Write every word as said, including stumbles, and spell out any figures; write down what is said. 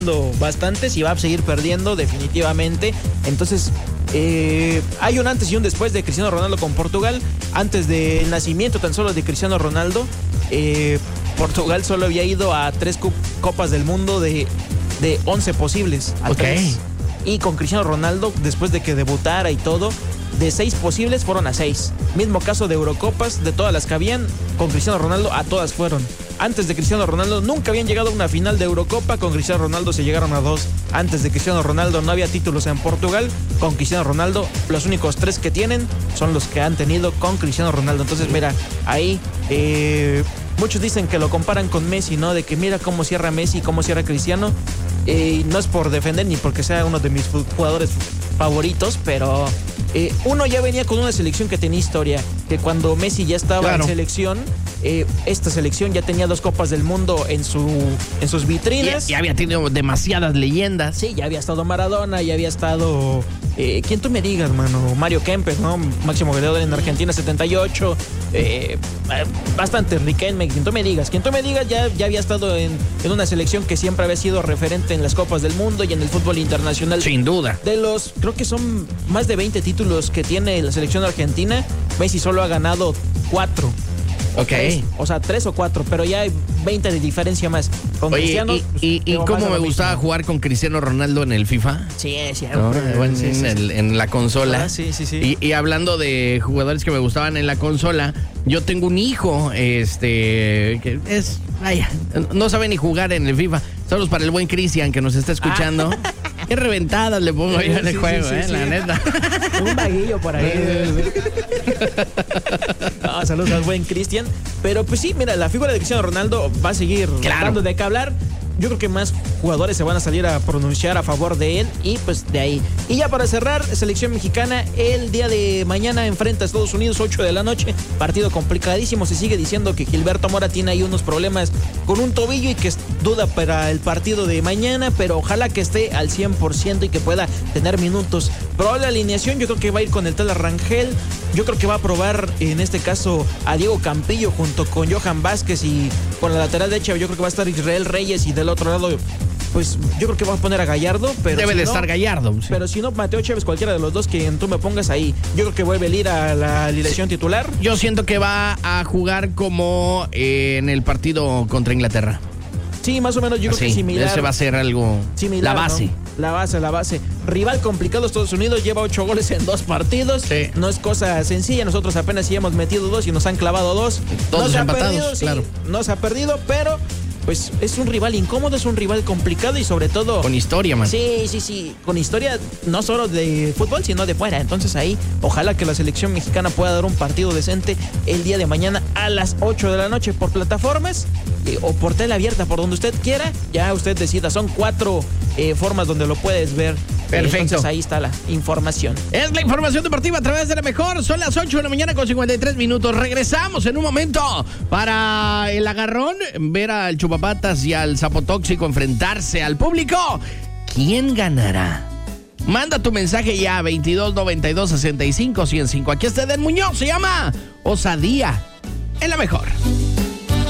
bastantes y va a seguir perdiendo definitivamente. Entonces eh, hay un antes y un después de Cristiano Ronaldo con Portugal. Antes del nacimiento tan solo de Cristiano Ronaldo, eh, Portugal solo había ido a tres copas del mundo de, de once posibles a okay. tres. Y con Cristiano Ronaldo, después de que debutara y todo, de seis posibles fueron a seis. Mismo caso de Eurocopas, de todas las que habían, con Cristiano Ronaldo a todas fueron. Antes de Cristiano Ronaldo nunca habían llegado a una final de Eurocopa, con Cristiano Ronaldo se llegaron a dos. Antes de Cristiano Ronaldo no había títulos en Portugal, con Cristiano Ronaldo los únicos tres que tienen son los que han tenido con Cristiano Ronaldo. Entonces mira, ahí eh, muchos dicen que lo comparan con Messi, ¿no? De que mira cómo cierra Messi y cómo cierra Cristiano. Eh, no es por defender ni porque sea uno de mis jugadores favoritos, pero eh, uno ya venía con una selección que tenía historia, que cuando Messi ya estaba claro. en selección, eh, esta selección ya tenía dos copas del mundo en su en sus vitrinas. Y, y había tenido demasiadas leyendas. Sí, ya había estado Maradona, ya había estado eh, quien tú me digas, mano, Mario Kempes, ¿no? Máximo goleador en Argentina setenta y ocho, eh, bastante Riquelme, quien tú me digas, quien tú me digas ya, ya había estado en, en una selección que siempre había sido referente en las copas del mundo y en el fútbol internacional. Sin duda. De los, creo que son más de veinte títulos que tiene la selección argentina, Messi solo ha ganado cuatro. Ok. Tres, o sea, tres o cuatro, pero ya hay veinte de diferencia más. Con Oye, Cristiano, y, pues, y, y cómo me gustaba mismo. jugar con Cristiano Ronaldo en el FIFA. Sí, sí, ¿No? En, sí, sí, en, el, en la consola. Ah, sí, sí, sí. Y, y hablando de jugadores que me gustaban en la consola, yo tengo un hijo, este, que es, vaya, no sabe ni jugar en el FIFA. Saludos para el buen Cristian que nos está escuchando. Ah. Qué reventadas le pongo yo en el sí, juego, sí, sí, eh, sí. La neta. Un vaguillo por ahí. No, saludos al buen Cristian. Pero pues sí, mira, la figura de Cristiano Ronaldo va a seguir claro. dando de qué hablar. Yo creo que más jugadores se van a salir a pronunciar a favor de él y pues de ahí. Y ya para cerrar, selección mexicana el día de mañana enfrenta a Estados Unidos, ocho de la noche. Partido complicadísimo. Se sigue diciendo que Gilberto Mora tiene ahí unos problemas con un tobillo y que es duda para el partido de mañana, pero ojalá que esté al cien por ciento y que pueda tener minutos. Probable alineación, yo creo que va a ir con el tal Rangel. Yo creo que va a probar en este caso a Diego Campillo junto con Johan Vázquez, y con la lateral derecha yo creo que va a estar Israel Reyes, y del otro lado pues yo creo que va a poner a Gallardo, pero debe si de no, estar Gallardo, sí. Pero si no, Mateo Chávez, cualquiera de los dos que tú me pongas ahí. Yo creo que vuelve a ir a la alineación sí. titular. Yo siento que va a jugar como eh, en el partido contra Inglaterra. Sí, más o menos yo Así, creo que similar. Ese va a ser algo similar, la base. ¿no? La base, la base. Rival complicado, Estados Unidos lleva ocho goles en dos partidos. Sí. No es cosa sencilla. Nosotros apenas sí hemos metido dos y nos han clavado dos. Todos no se empatados, ha perdido, sí, claro. No se ha perdido, pero pues es un rival incómodo, es un rival complicado y sobre todo con historia, man. Sí, sí, sí, con historia no solo de fútbol, sino de fuera. Entonces ahí, ojalá que la selección mexicana pueda dar un partido decente el día de mañana a las ocho de la noche por plataformas eh, o por tele abierta, por donde usted quiera. Ya usted decida, son cuatro eh, formas donde lo puedes ver. Perfecto. Entonces ahí está la información. Es la información deportiva a través de La Mejor. Son las ocho de la mañana con cincuenta y tres minutos. Regresamos en un momento para el agarrón, ver al Chupapatas y al Sapo Tóxico enfrentarse al público. ¿Quién ganará? Manda tu mensaje ya, veintidós noventa y dos sesenta y cinco ciento cinco. Aquí está Eden Muñoz, se llama Osadía en La Mejor.